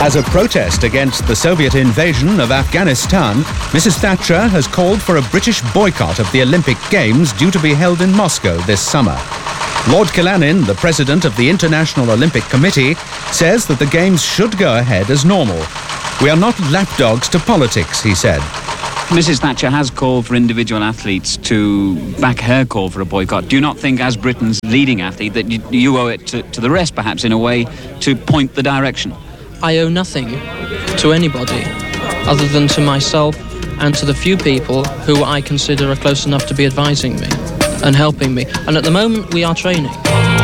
As a protest against the Soviet invasion of Afghanistan, Mrs. Thatcher has called for a British boycott of the Olympic Games due to be held in Moscow this summer. Lord Killanin, the president of the International Olympic Committee, says that the Games should go ahead as normal. We are not lapdogs to politics, he said. Mrs. Thatcher has called for individual athletes to back her call for a boycott. Do you not think, as Britain's leading athlete, that you owe it to the rest, perhaps, in a way, to point the direction? I owe nothing to anybody other than to myself and to the few people who I consider are close enough to be advising me and helping me. And at the moment, we are training.